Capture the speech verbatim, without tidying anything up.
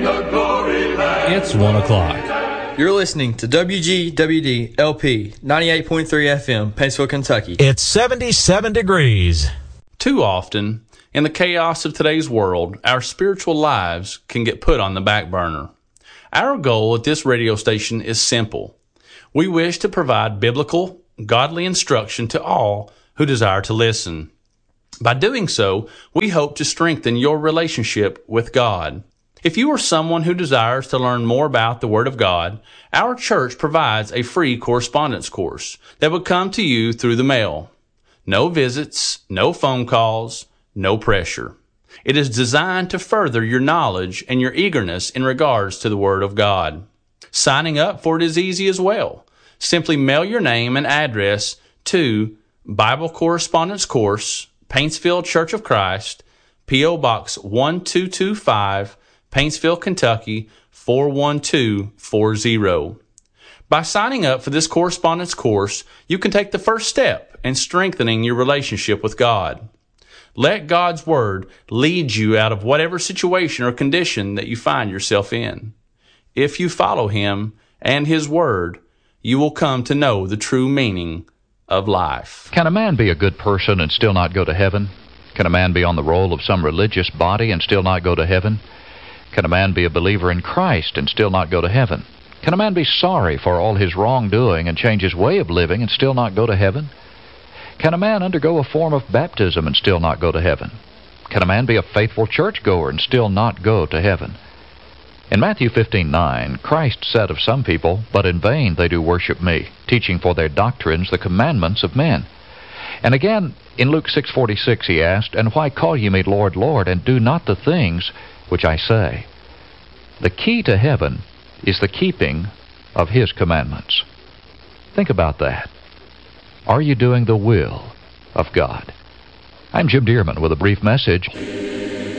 the glory land. It's one o'clock. You're listening to W G W D L P ninety-eight point three F M, Paintsville, Kentucky. It's seventy-seven degrees. Too often, in the chaos of today's world, our spiritual lives can get put on the back burner. Our goal at this radio station is simple. We wish to provide biblical, godly instruction to all who desire to listen. By doing so, we hope to strengthen your relationship with God. If you are someone who desires to learn more about the Word of God, our church provides a free correspondence course that will come to you through the mail. No visits, no phone calls, no pressure. It is designed to further your knowledge and your eagerness in regards to the Word of God. Signing up for it is easy as well. Simply mail your name and address to Bible Correspondence Course, Paintsville Church of Christ, P O Box one two two five, Paintsville, Kentucky four one two four zero. By signing up for this correspondence course, you can take the first step in strengthening your relationship with God. Let God's Word lead you out of whatever situation or condition that you find yourself in. If you follow Him and His Word, you will come to know the true meaning of life. Can a man be a good person and still not go to heaven? Can a man be on the roll of some religious body and still not go to heaven? Can a man be a believer in Christ and still not go to heaven? Can a man be sorry for all his wrongdoing and change his way of living and still not go to heaven? Can a man undergo a form of baptism and still not go to heaven? Can a man be a faithful churchgoer and still not go to heaven? In Matthew fifteen nine, Christ said of some people, "But in vain they do worship me, teaching for their doctrines the commandments of men." And again, in Luke six forty-six, he asked, "And why call ye me Lord, Lord, and do not the things which I say?" The key to heaven is the keeping of His commandments. Think about that. Are you doing the will of God? I'm Jim Dearman with a brief message.